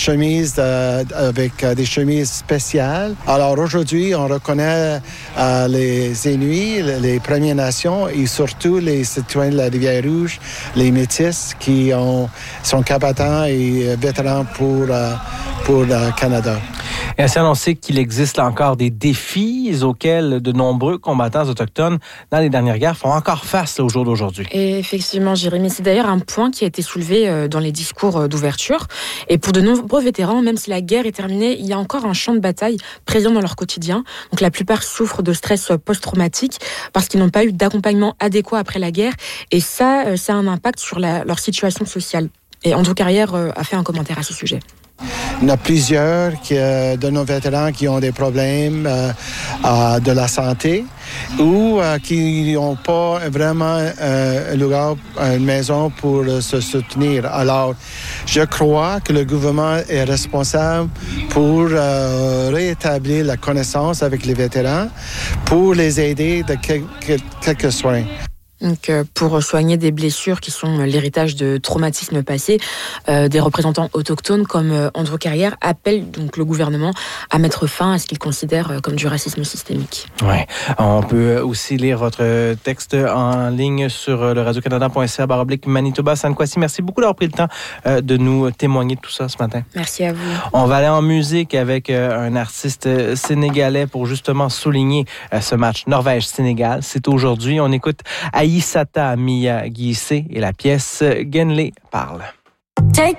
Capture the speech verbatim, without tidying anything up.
chemises euh, avec euh, des chemises spéciales. Alors aujourd'hui, on reconnaît euh, les Inuits, les Premières Nations et surtout les citoyens de la Rivière-Rouge, les Métis qui ont, sont combattants et vétérans pour, euh, pour le Canada. Et ainsi annoncé qu'il existe là encore des défis auxquels de nombreux combattants autochtones dans les dernières guerres font encore face là, au jour d'aujourd'hui. Et effectivement, Jérémy, c'est d'ailleurs un point qui a été soulevé dans les discours d'ouverture. Et pour de nombreux vétérans, même si la guerre est terminée, il y a encore un champ de bataille présent dans leur quotidien. Donc la plupart souffrent de stress post-traumatique parce qu'ils n'ont pas eu d'accompagnement adéquat après la guerre. Et ça, ça a un impact sur la, leur situation sociale. Et Andrew Carrière a fait un commentaire à ce sujet. Il y en a plusieurs qui, euh, de nos vétérans qui ont des problèmes euh, euh, de la santé ou euh, qui n'ont pas vraiment euh, un lugar, une maison pour euh, se soutenir. Alors, je crois que le gouvernement est responsable pour euh, rétablir la connaissance avec les vétérans, pour les aider de quelques, quelques soins. Donc, pour soigner des blessures qui sont l'héritage de traumatismes passés, euh, des représentants autochtones comme euh, Andrew Carrière appellent donc le gouvernement à mettre fin à ce qu'ils considèrent comme du racisme systémique. Ouais, on peut aussi lire votre texte en ligne sur le radio canada point c a barre oblique Manitoba. Sankwasi, merci beaucoup d'avoir pris le temps euh, de nous témoigner de tout ça ce matin. Merci à vous. On va aller en musique avec euh, un artiste sénégalais pour justement souligner euh, ce match Norvège-Sénégal. C'est aujourd'hui. On écoute Aïssata Mia Guissé et la pièce Genlé parle. Take